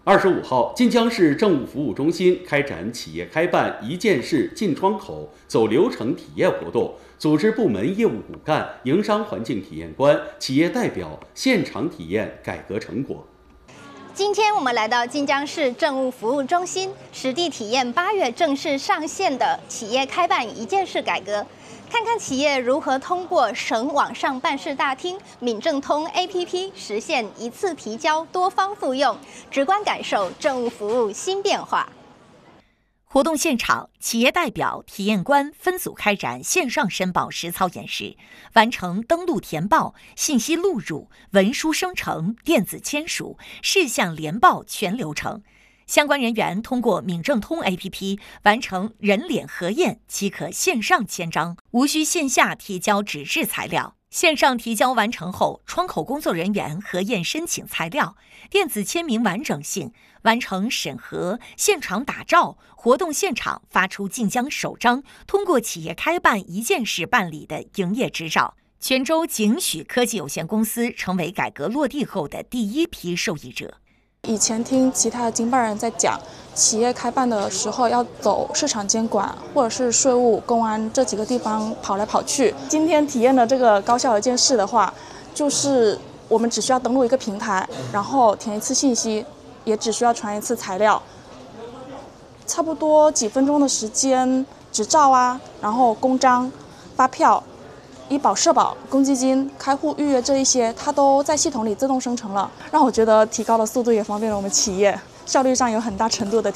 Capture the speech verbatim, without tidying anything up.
二十五号，晋江市政务服务中心开展企业开办一件事进窗口走流程体验活动，组织部门业务骨干、营商环境体验官、企业代表现场体验改革成果。 今天我们来到晋江市政务服务中心，实地体验八月正式上线的企业开办一件事改革。看看企业如何通过省网上办事大厅、闽政通 A P P 实现一次提交、多方复用，直观感受政务服务新变化。 活动现场，企业代表、体验官分组开展线上申报实操演示，完成登录填报、信息录入、文书生成、电子签署、事项联报全流程。相关人员通过闽政通 A P P 完成人脸核验即可线上签章，无需线下提交纸质材料。线上提交完成后，窗口工作人员核验申请材料，电子签名完整性，完成审核，现场打照，活动现场发出晋江首张通过企业开办一件事办理的营业执照。泉州景许科技有限公司成为改革落地后的第一批受益者。 以前听其他的经办人在讲，企业开办的时候要走市场监管或者是税务、公安这几个地方跑来跑去。今天体验的这个高效一件事的话，就是我们只需要登录一个平台，然后填一次信息，也只需要传一次材料，差不多几分钟的时间，执照啊，然后公章、发票、医保、社保、公积金、开户预约这一些，它都在系统里自动生成了，让我觉得提高了速度，也方便了我们企业，效率上有很大程度的提升。